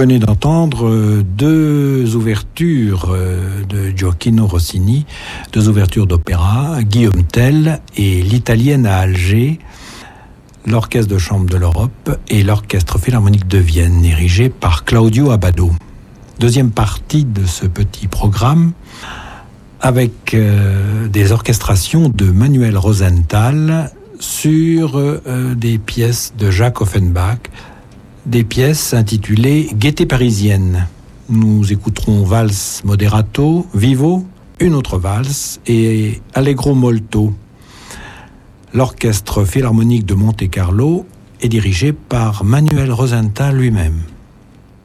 venez d'entendre deux ouvertures de Gioacchino Rossini, deux ouvertures d'opéra, Guillaume Tell et l'Italienne à Alger, l'Orchestre de chambre de l'Europe et l'Orchestre philharmonique de Vienne, dirigé par Claudio Abbado. Deuxième partie de ce petit programme, avec des orchestrations de Manuel Rosenthal sur des pièces de Jacques Offenbach, des pièces intitulées Gaieté parisienne. Nous écouterons Valse moderato, vivo, une autre valse et Allegro molto. L'Orchestre philharmonique de Monte-Carlo est dirigé par Manuel Rosenthal lui-même.